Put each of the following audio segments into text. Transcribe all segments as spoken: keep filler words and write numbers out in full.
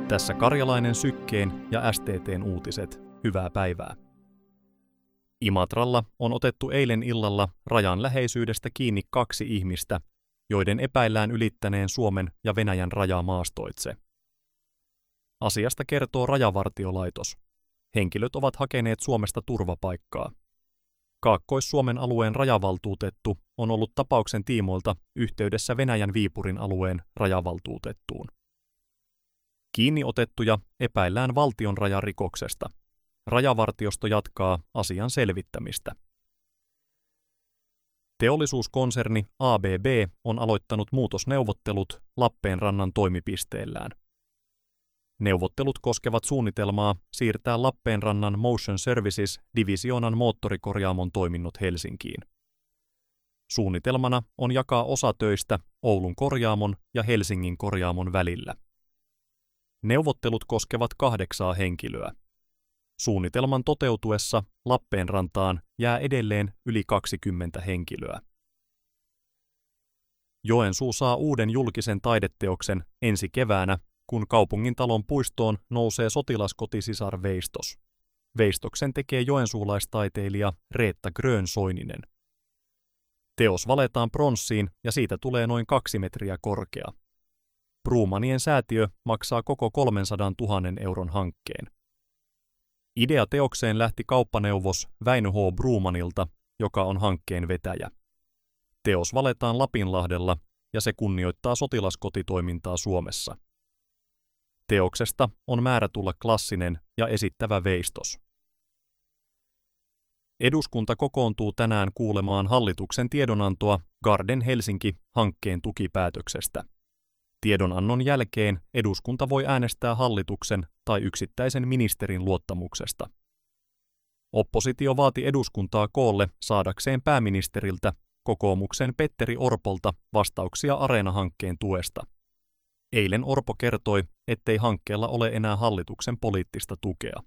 Tässä Karjalainen Sykkeen ja S T T:n uutiset. Hyvää päivää. Imatralla on otettu eilen illalla rajan läheisyydestä kiinni kaksi ihmistä, joiden epäillään ylittäneen Suomen ja Venäjän rajaa maastoitse. Asiasta kertoo Rajavartiolaitos. Henkilöt ovat hakeneet Suomesta turvapaikkaa. Kaakkois-Suomen alueen rajavaltuutettu on ollut tapauksen tiimoilta yhteydessä Venäjän Viipurin alueen rajavaltuutettuun. Kiinni otettuja epäillään valtionrajarikoksesta. Rajavartiosto jatkaa asian selvittämistä. Teollisuuskonserni A B B on aloittanut muutosneuvottelut Lappeenrannan toimipisteellään. Neuvottelut koskevat suunnitelmaa siirtää Lappeenrannan Motion Services-divisioonan moottorikorjaamon toiminnot Helsinkiin. Suunnitelmana on jakaa osa töistä Oulun korjaamon ja Helsingin korjaamon välillä. Neuvottelut koskevat kahdeksaa henkilöä. Suunnitelman toteutuessa Lappeenrantaan jää edelleen yli kaksikymmentä henkilöä. Joensuu saa uuden julkisen taideteoksen ensi keväänä, kun kaupungintalon puistoon nousee sotilaskotisisar Veistos. Veistoksen tekee joensuulaistaiteilija Reetta Grönsoininen. Teos valetaan pronssiin ja siitä tulee noin kaksi metriä korkea. Bromanien säätiö maksaa koko kolmensadantuhannen euron hankkeen. Idea teokseen lähti kauppaneuvos Väinö H. Bromanilta, joka on hankkeen vetäjä. Teos valetaan Lapinlahdella ja se kunnioittaa sotilaskotitoimintaa Suomessa. Teoksesta on määrä tulla klassinen ja esittävä veistos. Eduskunta kokoontuu tänään kuulemaan hallituksen tiedonantoa Garden Helsinki-hankkeen tukipäätöksestä. Tiedonannon jälkeen eduskunta voi äänestää hallituksen tai yksittäisen ministerin luottamuksesta. Oppositio vaati eduskuntaa koolle saadakseen pääministeriltä, kokoomuksen Petteri Orpolta, vastauksia Areena-hankkeen tuesta. Eilen Orpo kertoi, ettei hankkeella ole enää hallituksen poliittista tukea.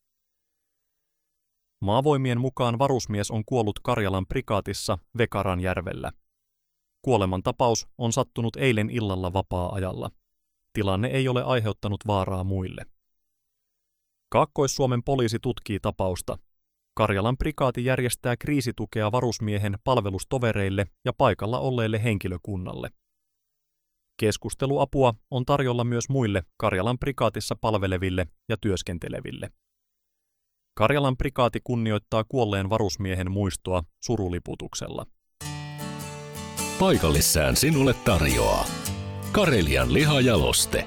Maavoimien mukaan varusmies on kuollut Karjalan prikaatissa Vekaranjärvellä. Kuolemantapaus on sattunut eilen illalla vapaa-ajalla. Tilanne ei ole aiheuttanut vaaraa muille. Kaakkois-Suomen poliisi tutkii tapausta. Karjalan prikaati järjestää kriisitukea varusmiehen palvelustovereille ja paikalla olleelle henkilökunnalle. Keskusteluapua on tarjolla myös muille Karjalan prikaatissa palveleville ja työskenteleville. Karjalan prikaati kunnioittaa kuolleen varusmiehen muistoa suruliputuksella. Paikallissään sinulle tarjoaa Karelian lihajaloste.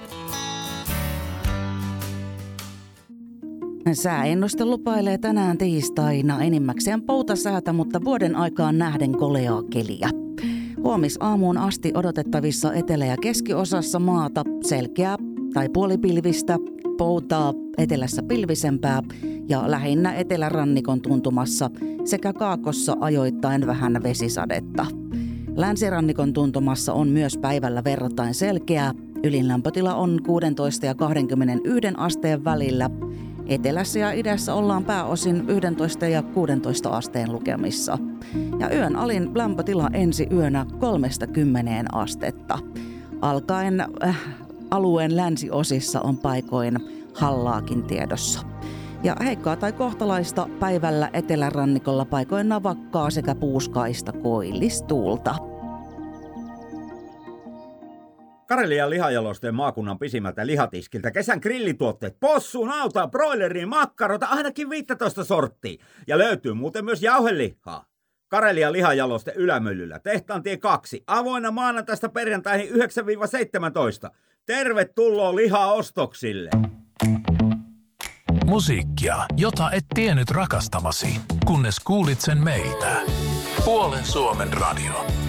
Sääennuste lupailee tänään tiistaina enimmäkseen poutasäätä, mutta vuoden aikaan nähden koleaa keliä. Huomisaamuun asti odotettavissa etelä- ja keskiosassa maata selkeää tai puolipilvistä, poutaa, etelässä pilvisempää ja lähinnä etelärannikon tuntumassa sekä kaakossa ajoittain vähän vesisadetta. Länsirannikon tuntumassa on myös päivällä verrattain selkeää. Ylinlämpötila on kuusitoista ja kaksikymmentäyksi asteen välillä. Etelässä ja idässä ollaan pääosin yksitoista ja kuusitoista asteen lukemissa. Ja yön alin lämpötila ensi yönä kolmekymmentä astetta. Alkaen äh, alueen länsiosissa on paikoin hallaakin tiedossa. Ja heikkoa tai kohtalaista päivällä etelärannikolla paikoin navakkaa sekä puuskaista koillistuulta. Karelian lihajalosteen maakunnan pisimmältä lihatiskiltä kesän grillituotteet, possu, nauta, broileria, makkarota, ainakin viisitoista sorttia. Ja löytyy muuten myös jauhelihaa. Karelian lihajaloste Ylämyllyllä, Tehtaantie kaksi, avoinna maanantaista perjantaihin yhdeksän seitsemäntoista. Tervetuloa lihaostoksille! Musiikkia, jota et tiennyt rakastavasi, kunnes kuulit sen meiltä. Puolen Suomen radio.